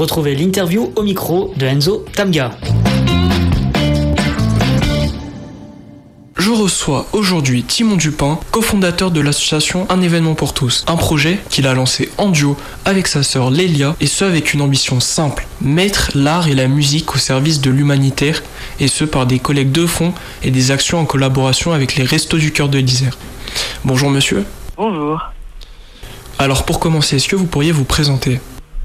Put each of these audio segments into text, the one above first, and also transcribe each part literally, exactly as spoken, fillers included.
retrouvez l'interview au micro de Enzo Tamga. Je reçois aujourd'hui Timon Dupin, cofondateur de l'association Un événement pour tous, un projet qu'il a lancé en duo avec sa sœur Lélia, et ce avec une ambition simple, mettre l'art et la musique au service de l'humanitaire, et ce par des collectes de fonds et des actions en collaboration avec les Restos du Cœur de l'Isère. Bonjour monsieur. Bonjour. Alors pour commencer, est-ce que vous pourriez vous présenter ?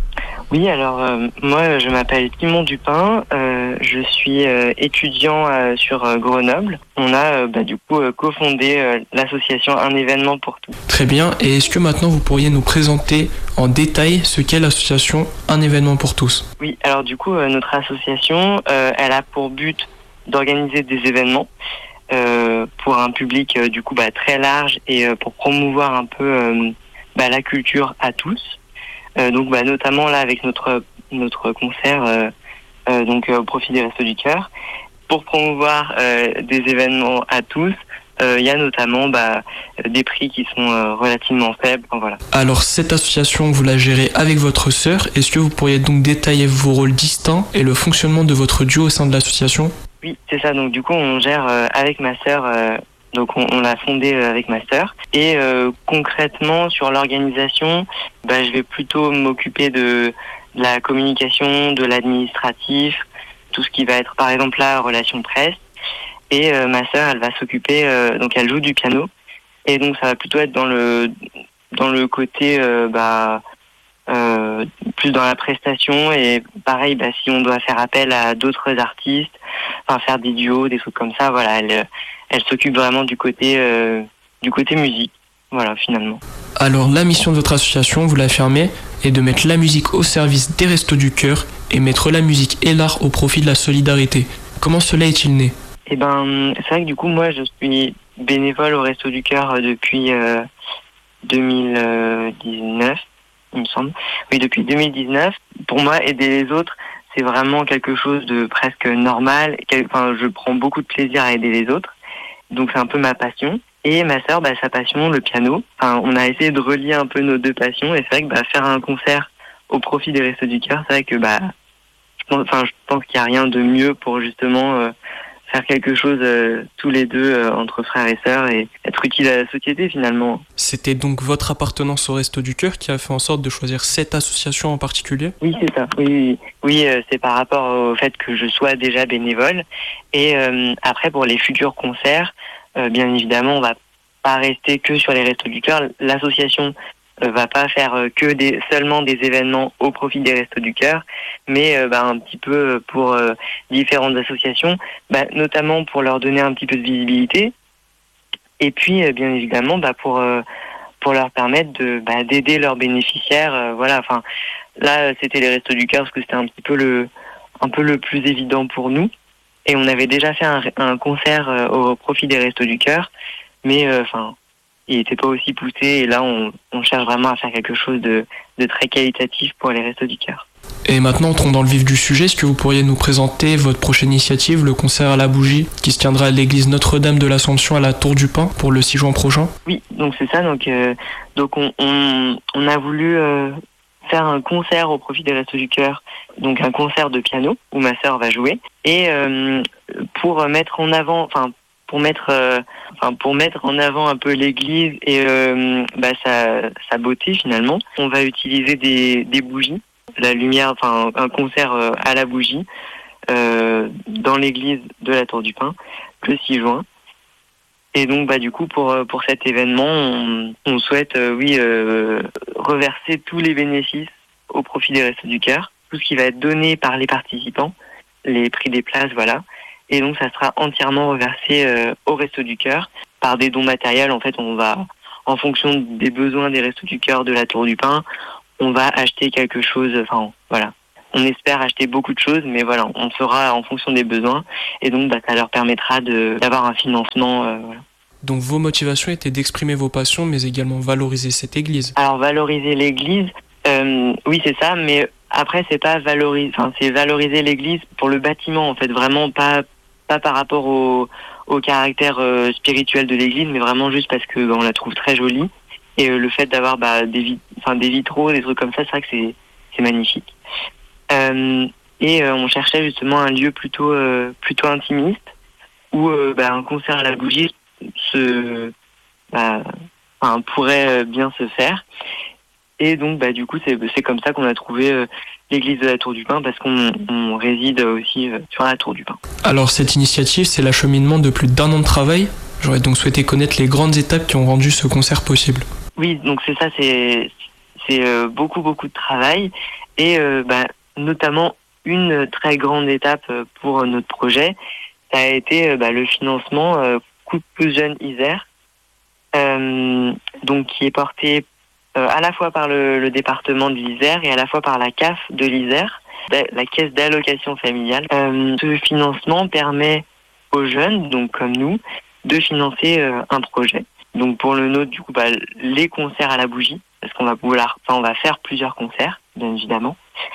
Oui, alors euh, moi je m'appelle Timon Dupin, euh, je suis euh, étudiant euh, sur euh, Grenoble. On a euh, bah, du coup euh, cofondé euh, l'association Un événement pour tous. Très bien, et est-ce que maintenant vous pourriez nous présenter en détail ce qu'est l'association Un événement pour tous ? Oui, alors du coup euh, notre association, euh, elle a pour but d'organiser des événements euh, pour un public euh, du coup bah, très large et euh, pour promouvoir un peu euh, bah, la culture à tous. Euh, donc bah, notamment là avec notre notre concert euh, euh, donc euh, au profit des Restos du Cœur pour promouvoir euh, des événements à tous. Il euh, y a notamment bah, des prix qui sont euh, relativement faibles. Enfin, voilà. Alors cette association, vous la gérez avec votre sœur. Est-ce que vous pourriez donc détailler vos rôles distincts et le fonctionnement de votre duo au sein de l'association ? Oui, c'est ça. Donc du coup, on gère euh, avec ma sœur. Euh, donc on, on l'a fondé euh, avec ma sœur. Et euh, concrètement sur l'organisation, bah, je vais plutôt m'occuper de, de la communication, de l'administratif, tout ce qui va être par exemple la relation presse. Et euh, ma sœur, elle va s'occuper, euh, donc elle joue du piano. Et donc ça va plutôt être dans le dans le côté euh, bah euh, plus dans la prestation. Et pareil, bah si on doit faire appel à d'autres artistes, enfin faire des duos, des trucs comme ça, voilà, elle elle s'occupe vraiment du côté euh, du côté musique. Voilà, finalement. Alors la mission de votre association, vous l'affirmez, est de mettre la musique au service des Restos du Cœur et mettre la musique et l'art au profit de la solidarité. Comment cela est-il né ? Eh ben, c'est vrai que du coup, moi, je suis bénévole au Restos du Cœur depuis euh, deux mille dix-neuf, il me semble. Oui, depuis deux mille dix-neuf. Pour moi, aider les autres, c'est vraiment quelque chose de presque normal. Enfin, je prends beaucoup de plaisir à aider les autres. Donc, c'est un peu ma passion. Et ma sœur, bah, sa passion, le piano. Enfin, on a essayé de relier un peu nos deux passions. Et c'est vrai que bah, faire un concert au profit des Restos du Cœur, c'est vrai que bah, je pense, enfin, je pense qu'il n'y a rien de mieux pour justement euh, faire quelque chose euh, tous les deux euh, entre frères et sœurs et être utile à la société finalement. C'était donc votre appartenance au Restos du Cœur qui a fait en sorte de choisir cette association en particulier ? Oui, c'est ça. Oui, oui, oui euh, c'est par rapport au fait que je sois déjà bénévole. Et euh, après, pour les futurs concerts, euh, bien évidemment, on va pas rester que sur les Restos du Cœur. L'association euh, va pas faire euh, que des seulement des événements au profit des Restos du Cœur, mais euh, bah, un petit peu pour euh, différentes associations, bah, notamment pour leur donner un petit peu de visibilité. Et puis, euh, bien évidemment, bah, pour euh, pour leur permettre de bah, d'aider leurs bénéficiaires. Euh, voilà. Enfin, là, c'était les Restos du Cœur parce que c'était un petit peu le un peu le plus évident pour nous. Et on avait déjà fait un, un concert euh, au profit des Restos du Cœur, mais enfin, euh, il n'était pas aussi poussé. Et là, on, on cherche vraiment à faire quelque chose de, de très qualitatif pour les Restos du Cœur. Et maintenant, entrons dans le vif du sujet. Est-ce que vous pourriez nous présenter votre prochaine initiative, le concert à la bougie, qui se tiendra à l'église Notre-Dame de l'Assomption à la Tour du Pin pour le six juin prochain ? Oui, donc c'est ça. Donc, euh, donc on, on, on a voulu euh, faire un concert au profit des Restos du Cœur, donc un concert de piano où ma sœur va jouer, et euh, pour mettre en avant, enfin pour mettre, euh, enfin pour mettre en avant un peu l'église et euh, bah, sa, sa beauté finalement, on va utiliser des, des bougies, la lumière, enfin un concert euh, à la bougie euh, dans l'église de la Tour du Pin le six juin. Et donc, bah, du coup, pour pour cet événement, on, on souhaite, euh, oui, euh, reverser tous les bénéfices au profit des Restos du Cœur, tout ce qui va être donné par les participants, les prix des places, voilà. Et donc, ça sera entièrement reversé euh, au Restos du Cœur par des dons matériels. En fait, on va, en fonction des besoins des Restos du Cœur de la Tour du Pin, on va acheter quelque chose. Enfin, voilà. On espère acheter beaucoup de choses, mais voilà, on fera en fonction des besoins. Et donc, bah, ça leur permettra de d'avoir un financement. Euh, voilà. Donc vos motivations étaient d'exprimer vos passions, mais également valoriser cette église. Alors valoriser l'église, euh, oui c'est ça, mais après c'est pas valoriser, enfin c'est valoriser l'église pour le bâtiment en fait, vraiment pas pas par rapport au au caractère euh, spirituel de l'église, mais vraiment juste parce que bah, on la trouve très jolie et euh, le fait d'avoir bah, des vit- enfin des vitraux, des trucs comme ça, c'est vrai que c'est c'est magnifique. Euh, et euh, on cherchait justement un lieu plutôt euh, plutôt intimiste où euh, bah, un concert à la bougie se bah, enfin, pourrait bien se faire. Et donc bah du coup c'est c'est comme ça qu'on a trouvé euh, l'église de la Tour du Pin, parce qu'on on réside aussi euh, sur la Tour du Pin. Alors cette initiative, c'est l'acheminement de plus d'un an de travail. J'aurais donc souhaité connaître les grandes étapes qui ont rendu ce concert possible. Oui, donc c'est ça, c'est c'est euh, beaucoup beaucoup de travail et euh, bah, notamment une très grande étape pour notre projet, ça a été euh, bah, le financement euh, Coupe Plus Jeune Isère, euh, donc qui est porté euh, à la fois par le, le département de l'Isère et à la fois par la C A F de l'Isère, la caisse d'allocation familiale. Euh, ce financement permet aux jeunes, donc comme nous, de financer euh, un projet. Donc pour le nôtre, du coup, bah, les concerts à la bougie, parce qu'on va vouloir, enfin, on va faire plusieurs concerts, bien évidemment.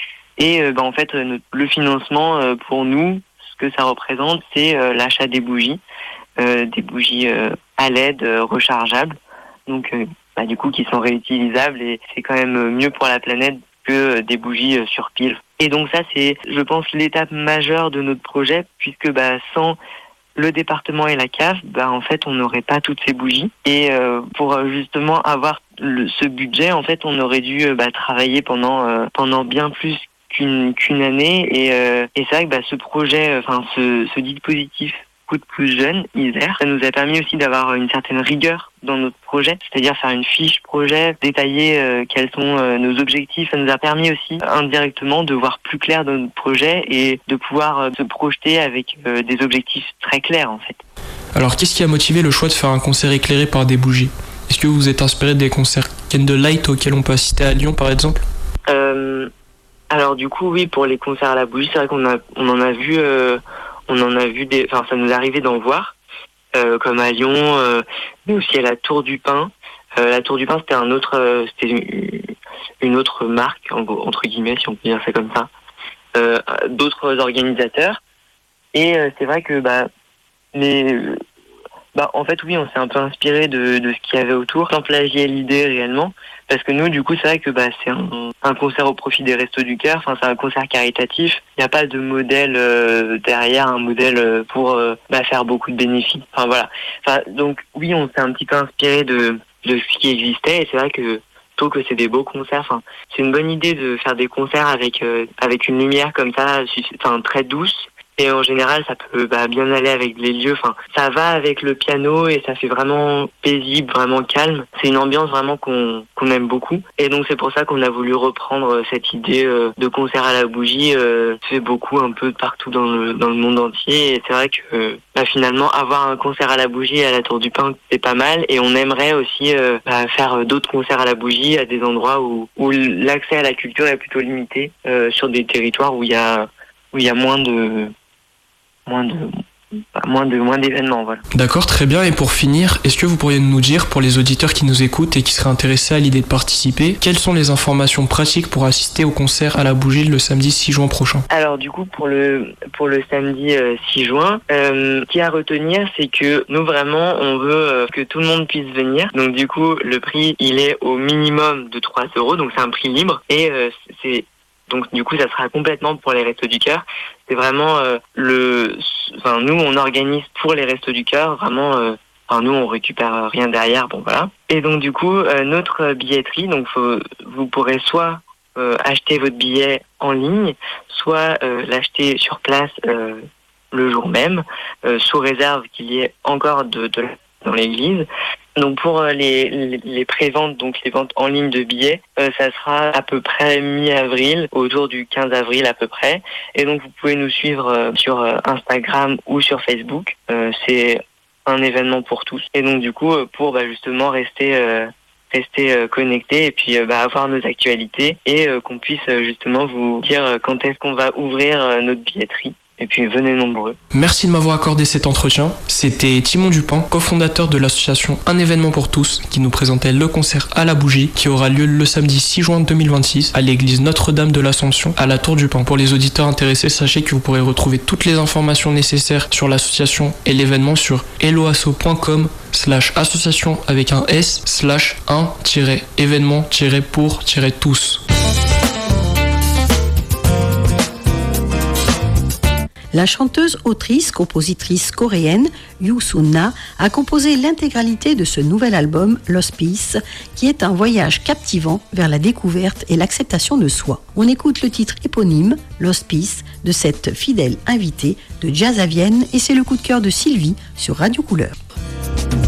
Et euh, bah, en fait, notre, le financement euh, pour nous, ce que ça représente, c'est euh, l'achat des bougies, euh, des bougies euh, à L E D euh, rechargeables, donc euh, bah, du coup qui sont réutilisables, et c'est quand même mieux pour la planète que euh, des bougies euh, sur pile. Et donc ça, c'est, je pense, l'étape majeure de notre projet, puisque bah, sans le département et la C A F, bah, en fait, on n'aurait pas toutes ces bougies. Et euh, pour justement avoir le, ce budget, en fait, on aurait dû euh, bah, travailler pendant euh, pendant bien plus qu'une qu'une année. Et, euh, et c'est vrai que bah, ce projet, enfin ce, ce dispositif Coupe Plus Jeune Isère, ça nous a permis aussi d'avoir une certaine rigueur dans notre projet, c'est-à-dire faire une fiche projet, détailler euh, quels sont euh, nos objectifs. Ça nous a permis aussi indirectement de voir plus clair dans notre projet et de pouvoir euh, se projeter avec euh, des objectifs très clairs en fait. Alors qu'est-ce qui a motivé le choix de faire un concert éclairé par des bougies ? Est-ce que vous vous êtes inspiré des concerts Candlelight auxquels on peut assister à Lyon par exemple ? euh, Alors du coup oui, pour les concerts à la bougie, c'est vrai qu'on a, on en a vu, euh, on en a vu des, enfin ça nous est arrivé d'en voir. Euh, comme à Lyon, euh, mais aussi à la Tour du Pin. Euh, la Tour du Pin, c'était un autre, euh, c'était une, une autre marque, entre guillemets, si on peut dire ça comme ça, euh, d'autres organisateurs. Et euh, c'est vrai que, bah, mais, bah, en fait, oui, on s'est un peu inspiré de, de ce qu'il y avait autour, sans plagier l'idée réellement, parce que nous, du coup, c'est vrai que bah, c'est un, un concert au profit des Restos du Cœur, enfin, c'est un concert caritatif. Il n'y a pas de modèle euh, derrière, un modèle pour euh, bah, faire beaucoup de bénéfices. Enfin, voilà. Enfin, donc, oui, on s'est un petit peu inspiré de, de ce qui existait, et c'est vrai que plutôt que c'est des beaux concerts, enfin, c'est une bonne idée de faire des concerts avec, euh, avec une lumière comme ça, enfin, très douce. Et en général, ça peut bah, bien aller avec les lieux. Enfin, ça va avec le piano et ça fait vraiment paisible, vraiment calme. C'est une ambiance vraiment qu'on qu'on aime beaucoup. Et donc c'est pour ça qu'on a voulu reprendre cette idée euh, de concert à la bougie. Euh, ça fait beaucoup un peu partout dans le dans le monde entier. Et c'est vrai que euh, bah, finalement avoir un concert à la bougie à la Tour du Pin, c'est pas mal. Et on aimerait aussi euh, bah, faire d'autres concerts à la bougie à des endroits où où l'accès à la culture est plutôt limité, euh, sur des territoires où il y a où il y a moins de moins de moins de moins d'événements, voilà. D'accord, très bien. Et pour finir, est-ce que vous pourriez nous dire, pour les auditeurs qui nous écoutent et qui seraient intéressés à l'idée de participer, quelles sont les informations pratiques pour assister au concert à la bougie le samedi six juin prochain ? Alors du coup pour le pour le samedi euh, six juin, euh, ce qu'il y a à retenir, c'est que nous vraiment on veut euh, que tout le monde puisse venir. Donc du coup le prix il est au minimum de trois euros, donc c'est un prix libre et euh, c'est donc du coup ça sera complètement pour les Restos du Cœur. C'est vraiment euh, le, enfin nous on organise pour les Restos du Cœur, vraiment. Euh, enfin nous on récupère rien derrière, bon voilà. Et donc du coup euh, notre billetterie, donc faut, vous pourrez soit euh, acheter votre billet en ligne, soit euh, l'acheter sur place euh, le jour même, euh, sous réserve qu'il y ait encore de, de dans l'église. Donc pour les, les, les préventes, donc les ventes en ligne de billets, euh, ça sera à peu près mi-avril, autour du quinze avril à peu près. Et donc vous pouvez nous suivre euh, sur euh, Instagram ou sur Facebook. Euh, c'est un événement pour tous. Et donc du coup, euh, pour bah, justement rester euh, rester euh, connecté et puis euh, bah, avoir nos actualités et euh, qu'on puisse euh, justement vous dire euh, quand est-ce qu'on va ouvrir euh, notre billetterie. Et puis venez nombreux. Merci de m'avoir accordé cet entretien. C'était Timon Dupin, cofondateur de l'association Un événement pour tous, qui nous présentait le concert à la bougie qui aura lieu le samedi six juin deux mille vingt-six à l'église Notre-Dame de l'Assomption à la Tour du Pin. Pour les auditeurs intéressés, sachez que vous pourrez retrouver toutes les informations nécessaires sur l'association et l'événement sur helloasso point com slash association avec un S slash un événement pour tous. La chanteuse, autrice, compositrice coréenne Yoo Sun-na a composé l'intégralité de ce nouvel album Lost Peace, qui est un voyage captivant vers la découverte et l'acceptation de soi. On écoute le titre éponyme Lost Peace de cette fidèle invitée de Jazz à Vienne et c'est le coup de cœur de Sylvie sur Radio Couleur.